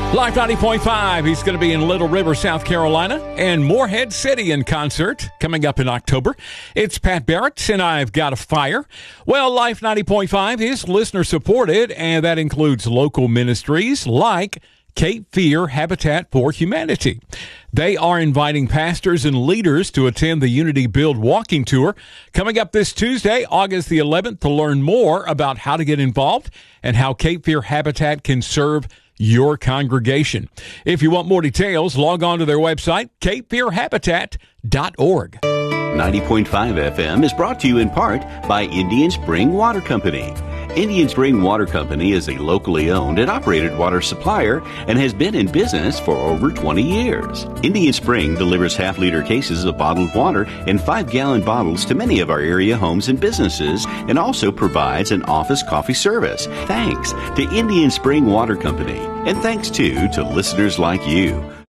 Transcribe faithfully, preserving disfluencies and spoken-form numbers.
Live ninety point five, he's going to be in Little River, South Carolina, and Morehead City in concert coming up in October. It's Pat Barrett, and I've got a fire. Well, Life ninety point five is listener-supported, and that includes local ministries like Cape Fear Habitat for Humanity. They are inviting pastors and leaders to attend the Unity Build walking tour coming up this Tuesday, August the eleventh, to learn more about how to get involved and how Cape Fear Habitat can serve your congregation. If you want more details, log on to their website, cape fear habitat dot org. ninety point five F M is brought to you in part by Indian Spring Water Company. Indian Spring Water Company is a locally owned and operated water supplier and has been in business for over twenty years. Indian Spring delivers half-liter cases of bottled water in five-gallon bottles to many of our area homes and businesses, and also provides an office coffee service. Thanks to Indian Spring Water Company, and thanks too to listeners like you